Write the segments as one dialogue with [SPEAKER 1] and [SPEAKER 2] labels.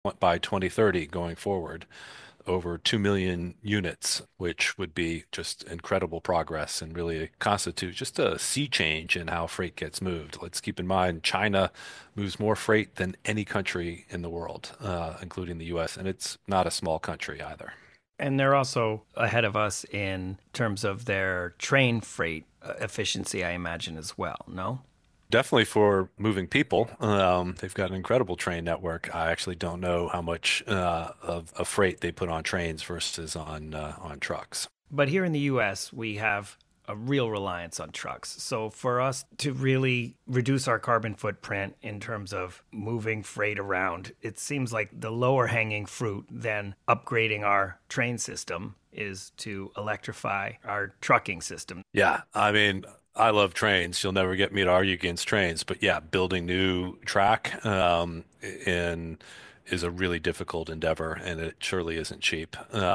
[SPEAKER 1] by 2030 going forward, over 2 million units, which would be just incredible progress and really constitute just a sea change in how freight gets moved. Let's keep in mind China moves more freight than any country in the world, including the US, and it's not a small country either.
[SPEAKER 2] And they're also ahead of us in terms of their train freight efficiency, I imagine, as well, no?
[SPEAKER 1] Definitely for moving people. They've got an incredible train network. I actually don't know how much of freight they put on trains versus on trucks.
[SPEAKER 2] But here in the US, we have a real reliance on trucks. So for us to really reduce our carbon footprint in terms of moving freight around, it seems like the lower hanging fruit than upgrading our train system is to electrify our trucking system.
[SPEAKER 1] Yeah, I mean, I love trains. You'll never get me to argue against trains, but yeah, building new track in is a really difficult endeavor, and it surely isn't cheap.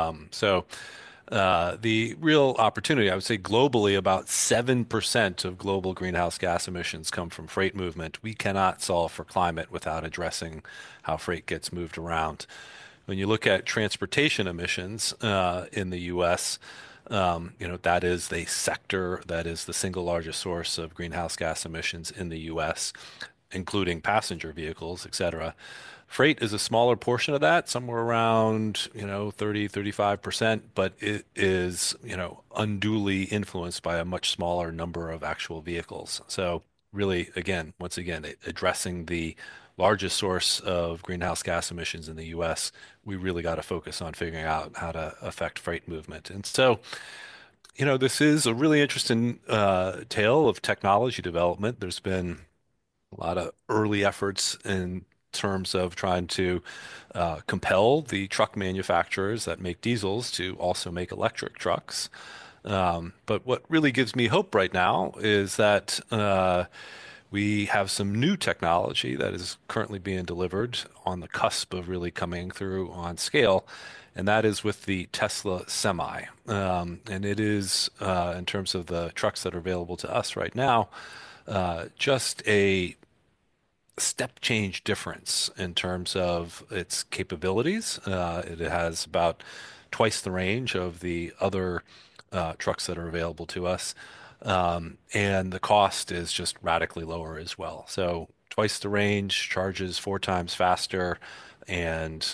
[SPEAKER 1] The real opportunity, I would say globally, about 7% of global greenhouse gas emissions come from freight movement. We cannot solve for climate without addressing how freight gets moved around. When you look at transportation emissions in the U.S., that is the sector that is the single largest source of greenhouse gas emissions in the U.S., including passenger vehicles, et cetera. Freight is a smaller portion of that, somewhere around, 30, 35%, but it is, unduly influenced by a much smaller number of actual vehicles. So really, again, once again, addressing the largest source of greenhouse gas emissions in the US, we really got to focus on figuring out how to affect freight movement. And so, this is a really interesting tale of technology development. There's been a lot of early efforts in terms of trying to compel the truck manufacturers that make diesels to also make electric trucks. But what really gives me hope right now is that we have some new technology that is currently being delivered on the cusp of really coming through on scale, and that is with the Tesla Semi. And it is, in terms of the trucks that are available to us right now, just a step change difference in terms of its capabilities. It has about twice the range of the other trucks that are available to us. And the cost is just radically lower as well. So twice the range, charges 4 times faster, and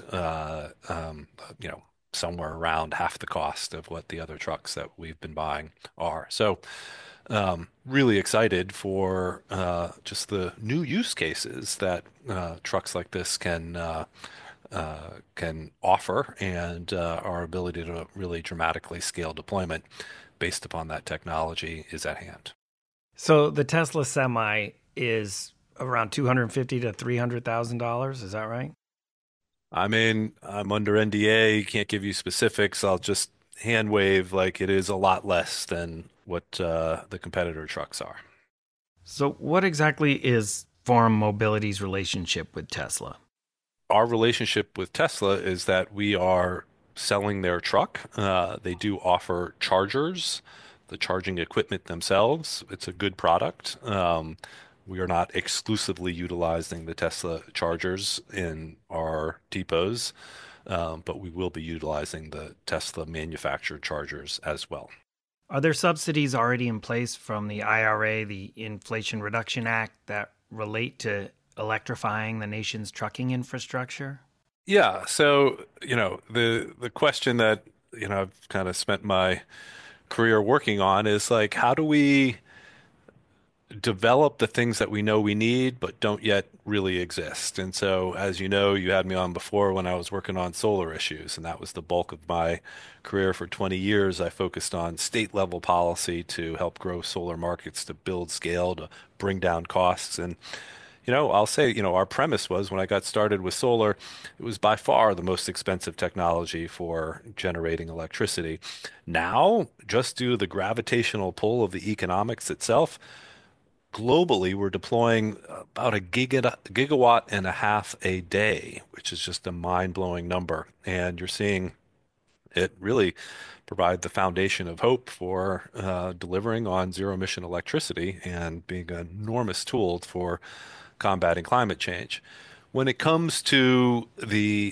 [SPEAKER 1] somewhere around half the cost of what the other trucks that we've been buying are. So really excited for just the new use cases that trucks like this can offer, and our ability to really dramatically scale deployment based upon that technology is at hand.
[SPEAKER 2] So the Tesla Semi is around 250 to $300,000, is that right?
[SPEAKER 1] I mean, I'm under NDA, can't give you specifics. I'll just hand wave like it is a lot less than what the competitor trucks are.
[SPEAKER 2] So what exactly is Forum Mobility's relationship with Tesla?
[SPEAKER 1] Our relationship with Tesla is that we are selling their truck. They do offer chargers, the charging equipment themselves. It's a good product. We are not exclusively utilizing the Tesla chargers in our depots, but we will be utilizing the Tesla manufactured chargers as well.
[SPEAKER 2] Are there subsidies already in place from the IRA, the Inflation Reduction Act, that relate to electrifying the nation's trucking infrastructure?
[SPEAKER 1] Yeah, so the question that I've kind of spent my career working on is like, how do we develop the things that we know we need but don't yet really exist? And so, as you know, you had me on before when I was working on solar issues, and that was the bulk of my career for 20 years. I focused on state level policy to help grow solar markets, to build scale, to bring down costs. And I'll say, our premise was when I got started with solar, it was by far the most expensive technology for generating electricity. Now, just due to the gravitational pull of the economics itself, globally, we're deploying about a gigawatt and a half a day, which is just a mind-blowing number. And you're seeing it really provide the foundation of hope for delivering on zero emission electricity and being an enormous tool for combating climate change. When it comes to the